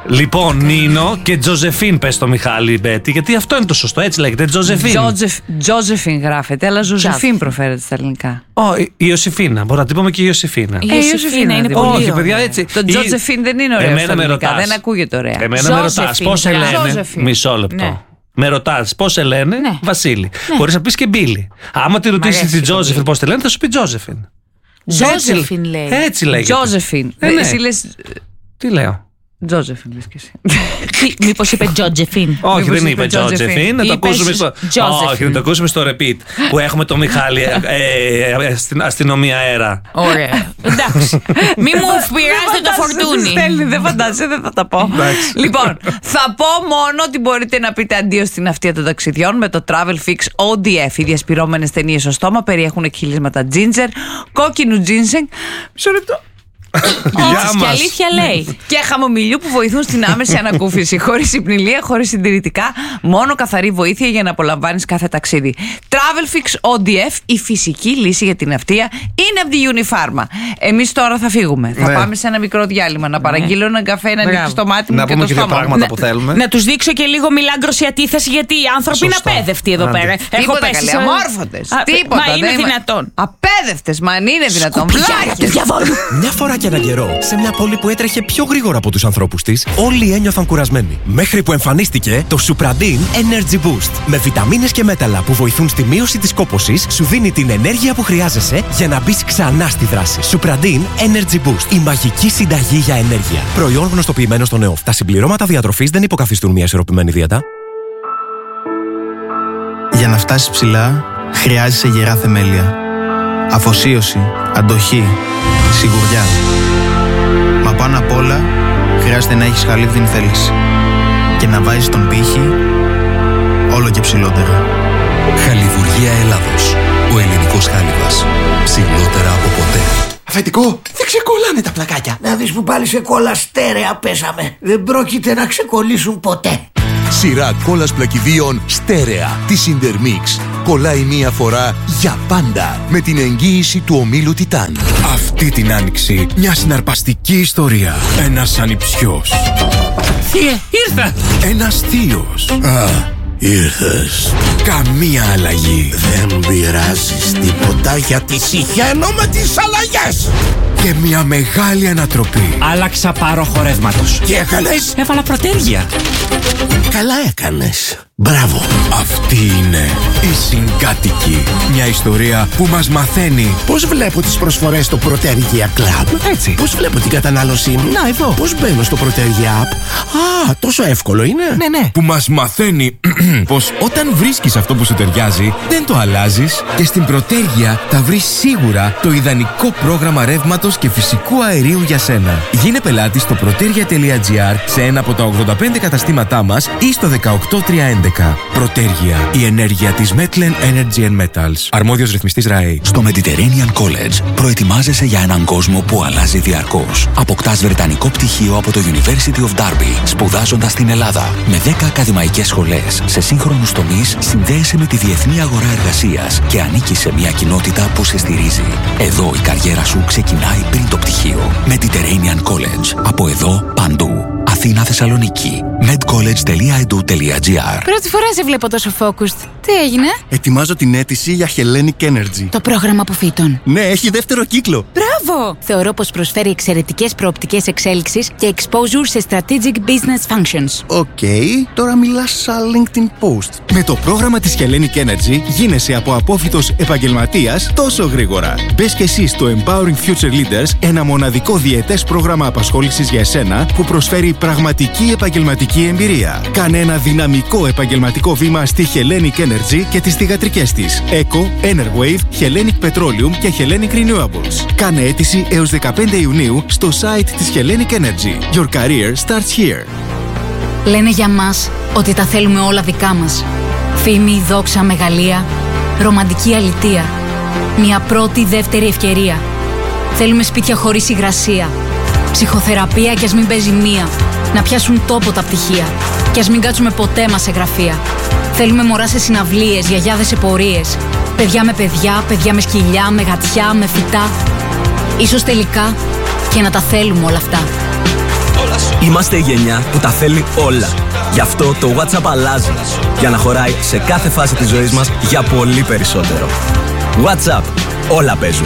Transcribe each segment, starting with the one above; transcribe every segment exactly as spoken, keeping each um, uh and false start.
Λοιπόν, Νίνο και Τζοζεφίν, πες το Μιχάλη Μπέτη, γιατί αυτό είναι το σωστό, έτσι λέγεται. Τζοζεφίν. Τζοζεφίν γράφεται, αλλά Ζωζεφίν προφέρεται στα ελληνικά. Ω, η Ιωσήφίνα. Μπορεί να την πούμε και η Ιωσήφίνα. Η Ιωσήφίνα είναι πολύ. Όχι, παιδιά, έτσι. Το Τζοζεφίν δεν είναι ωραίο στα ελληνικά, δεν ακούγεται ωραία. Εμένα με ρωτάς πώς σε λένε. Μισό λεπτό. Με ρωτάς πώς σε λένε, Βασίλη. Μπορείς να πεις και Μπίλι. Άμα τη ρωτήσει την Τζόζεφιν πώς τη λένε, θα σου πει Τζόζεφιν. Τζόζεφιν λέει. Έτσι λέγεται. Τζόζεφιν. Εσύ λες. Τι λέω. Τζόζεφιν λες και εσύ. Μήπως είπε Τζότζεφιν. Όχι, δεν είπε Τζότζεφιν. Να το ακούσουμε στο. Όχι, να το ακούσουμε στο repeat. Που έχουμε τον Μιχάλη στην αστυνομία αέρα. Ωραία. Εντάξει. Μη μου πειράζετε το φορτούνι. Δεν φαντάζεσαι, δεν θα τα πω. Λοιπόν, θα πω μόνο ότι μπορείτε να πείτε αντίο στην αυτιά των ταξιδιών με το Travel Fix ο ντι εφ. Οι διασπυρώμενες ταινίες στο στόμα περιέχουν εκχυλίσματα ginger, κόκκινου ginseng. Μισό λεπτό. Όχι, και αλήθεια λέει. Και χαμομηλιού που βοηθούν στην άμεση ανακούφιση. Χωρίς υπνηλία, χωρίς συντηρητικά. Μόνο καθαρή βοήθεια για να απολαμβάνεις κάθε ταξίδι. Travel Fix ο ντι εφ, η φυσική λύση για την αυτεία, είναι από τη Unifarma. Εμείς τώρα θα φύγουμε. Ναι. Θα πάμε σε ένα μικρό διάλειμμα. Να παραγγείλω έναν καφέ, να ανοίξω το μάτι μου να και πούμε το και στόμα. πράγματα που θέλουμε. Να τους δείξω και λίγο μιλάγκρος η αντίθεση, γιατί οι άνθρωποι είναι απέδευτοι εδώ πέρα. Τίποτα καλή, αμόρφωτες. Τίποτα. Μα είναι δυνατόν. Απέδευτες, μα αν είναι δυνατόν. Μια φορά και έναν καιρό, σε μια πόλη που έτρεχε πιο γρήγορα από τους ανθρώπους της, όλοι ένιωθαν κουρασμένοι. Μέχρι που εμφανίστηκε το Supradin Energy Boost. Με βιταμίνες και μέταλλα που βοηθούν στη μείωση της κόπωσης, σου δίνει την ενέργεια που χρειάζεσαι για να μπεις ξανά στη δράση. Supradin Energy Boost. Η μαγική συνταγή για ενέργεια. Προϊόν γνωστοποιημένο στον ΕΟΦ. Τα συμπληρώματα διατροφής δεν υποκαθιστούν μια ισορροπημένη δίαιτα. Για να φτάσεις ψηλά, χρειάζεσαι γερά θεμέλια. Αφοσίωση, αντοχή, σιγουριά. Μα πάνω απ' όλα, χρειάζεται να έχεις χαλίβδιν θέληση και να βάζεις τον πύχη όλο και ψηλότερα. Χαλιβουργία Ελλάδος. Ο ελληνικός χάλιβας. Ψηλότερα από ποτέ. Αφεντικό, δεν ξεκολλάνε τα πλακάκια. Να δεις που πάλι σε κόλλα στέρεα πέσαμε. Δεν πρόκειται να ξεκολλήσουν ποτέ. Σειρά κόλλας πλακιδίων στέρεα της Intermix. Κολλάει μία φορά για πάντα με την εγγύηση του ομίλου Τιτάν. Αυτή την άνοιξη μια συναρπαστική ιστορία. Ένας ανιψιός. Θείε, ήρθα! Ένας θείος. Α, ήρθες. Καμία αλλαγή. Δεν πειράζεις τίποτα γιατί συχαίνω με τις αλλαγές. Και μια μεγάλη ανατροπή. Άλλαξα πάροχο ρεύματος. Τι έκανες? Έβαλα προτέρια. Καλά έκανες. Μπράβο. Αυτή είναι η Συγκάτοικη. Μια ιστορία που μας μαθαίνει πώς βλέπω τις προσφορές στο Protergia Club. Έτσι. Πώς βλέπω την κατανάλωσή μου. Να, εδώ. Πώς μπαίνω στο Protergia App. Α, τόσο εύκολο είναι. Ναι, ναι. Που μας μαθαίνει πως όταν βρίσκεις αυτό που σου ταιριάζει, δεν το αλλάζεις και στην Protergia θα βρεις σίγουρα το ιδανικό πρόγραμμα ρεύματος και φυσικού αερίου για σένα. Γίνε πελάτης στο protergia τελεία gr σε ένα από τα ογδόντα πέντε καταστήματά μας ή στο δεκαοκτώ τριακόσια έντεκα. Protergia, η ενέργεια της Metlen Energy and Metals. Αρμόδιος ρυθμιστής ΡΑΕ. Στο Mediterranean College προετοιμάζεσαι για έναν κόσμο που αλλάζει διαρκώς. Αποκτάς βρετανικό πτυχίο από το University of Derby, σπουδάζοντας στην Ελλάδα. Με δέκα ακαδημαϊκές σχολές σε σύγχρονους τομείς, συνδέεσαι με τη διεθνή αγορά εργασίας και ανήκεις σε μια κοινότητα που σε στηρίζει. Εδώ η καριέρα σου ξεκινάει πριν το πτυχίο. Mediterranean College. Από εδώ παντού. Αθήνα, Θεσσαλονίκη. medcollege τελεία edu τελεία gr. Πρώτη φορά σε βλέπω τόσο focused. Τι έγινε? Ετοιμάζω την αίτηση για Hellenic Energy. Το πρόγραμμα αποφύτων. Ναι, έχει δεύτερο κύκλο. Μπράβο! Θεωρώ πως προσφέρει εξαιρετικές προοπτικές εξέλιξης και exposure σε strategic business functions. Οκ, okay, τώρα μιλάς σαν LinkedIn post. Με το πρόγραμμα της Hellenic Energy γίνεσαι από απόφοιτος επαγγελματίας τόσο γρήγορα. Μπες και εσύ στο Empowering Future Leaders, ένα μοναδικό διετές πρόγραμμα απασχόλησης για εσένα που προσφέρει πραγματική επαγγελματική εμπειρία. Κάνε ένα δυναμικό επαγγελματικό βήμα στη Hellenic Energy και τις θυγατρικές της Eco, Enerwave, Hellenic Petroleum και Hellenic Renewables. Κάνε αίτηση έως δεκαπέντε Ιουνίου στο site της Hellenic Energy. Your career starts here. Λένε για μας ότι τα θέλουμε όλα δικά μας. Φήμη, δόξα, μεγαλεία, ρομαντική αλητεία. Μια πρώτη, δεύτερη ευκαιρία. Θέλουμε σπίτια χωρίς υγρασία. Ψυχοθεραπεία κι ας μην παίζει μία. Να πιάσουν τόπο τα πτυχία. Κι ας μην κάτσουμε ποτέ μας σε γραφεία. Θέλουμε μωρά σε συναυλίες, γιαγιάδες σε πορείες. Παιδιά με παιδιά, παιδιά με σκυλιά, με γατιά, με φυτά. Ίσως τελικά και να τα θέλουμε όλα αυτά. Όλα σου Είμαστε η γενιά που τα θέλει όλα. Γι' αυτό το WhatsApp αλλάζει, για να χωράει σε κάθε φάση της ζωής μας για πολύ περισσότερο. WhatsApp. Όλα παίζουν.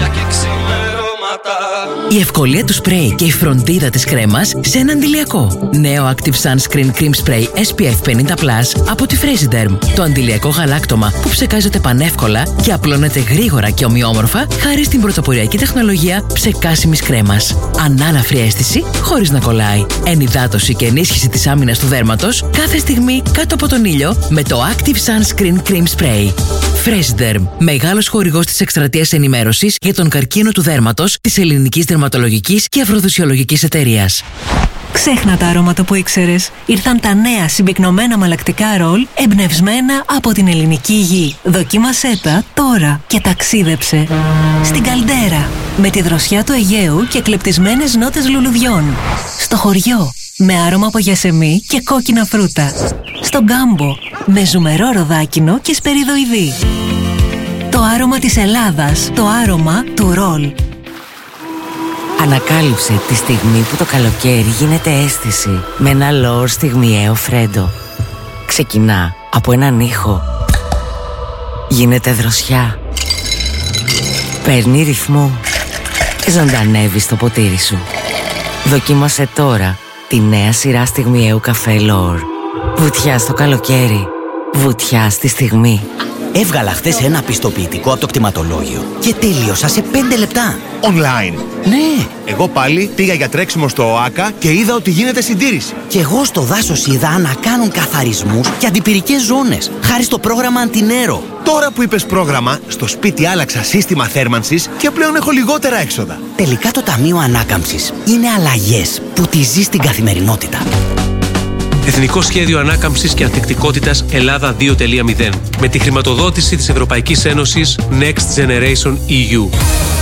Η ευκολία του σπρέι και η φροντίδα της κρέμας σε ένα αντιλιακό. Νέο Active Sunscreen Cream Spray ες πι εφ πενήντα πλας από τη Fraserderm. Το αντιλιακό γαλάκτωμα που ψεκάζεται πανεύκολα και απλώνεται γρήγορα και ομοιόμορφα χάρη στην πρωτοποριακή τεχνολογία ψεκάσιμης κρέμας. Ανάλαφρη αίσθηση χωρίς να κολλάει. Ενυδάτωση και ενίσχυση της άμυνας του δέρματος κάθε στιγμή κάτω από τον ήλιο με το Active Sunscreen Cream Spray. Fraserderm, μεγάλος χορηγός της εκστρατείας ενημέρωσης για τον καρκίνο του δέρματος της Ελληνικής Δερματολογικής και Αφροδισιολογικής Εταιρείας. Ξέχνα τα αρώματα που ήξερες. Ήρθαν τα νέα συμπυκνωμένα μαλακτικά ρολ εμπνευσμένα από την ελληνική γη. Δοκίμασέ τα τώρα και ταξίδεψε στην Καλντέρα με τη δροσιά του Αιγαίου και κλεπτισμένες νότες λουλουδιών. Στο χωριό με άρωμα από γιασεμί και κόκκινα φρούτα. Στον Κάμπο με ζουμερό ροδάκινο και σπεριδοειδή. Το άρωμα της Ελλάδας, το άρωμα του ρολ. Ανακάλυψε τη στιγμή που το καλοκαίρι γίνεται αίσθηση με ένα λόρ στιγμιαίο φρέντο. Ξεκινά από έναν ήχο. Γίνεται δροσιά. Παίρνει ρυθμό και ζωντανεύει στο ποτήρι σου. Δοκίμασε τώρα τη νέα σειρά στιγμιαίου καφέ Λόρ. Βουτιά στο καλοκαίρι. Βουτιά στη στιγμή. Έβγαλα χθες ένα πιστοποιητικό από το κτηματολόγιο και τέλειωσα σε πέντε λεπτά. Online. Ναι. Εγώ πάλι πήγα για τρέξιμο στο ΟΑΚΑ και είδα ότι γίνεται συντήρηση. Και εγώ στο δάσος είδα να κάνουν καθαρισμούς και αντιπυρικές ζώνες, χάρη στο πρόγραμμα Αντινέρο. Τώρα που είπες πρόγραμμα, στο σπίτι άλλαξα σύστημα θέρμανσης και πλέον έχω λιγότερα έξοδα. Τελικά το Ταμείο Ανάκαμψης είναι αλλαγές που τη ζεις στην καθημερινότητα. Εθνικό Σχέδιο Ανάκαμψης και Ανθεκτικότητας Ελλάδα δύο κόμμα μηδέν με τη χρηματοδότηση της Ευρωπαϊκής Ένωσης Next Generation ι γιου.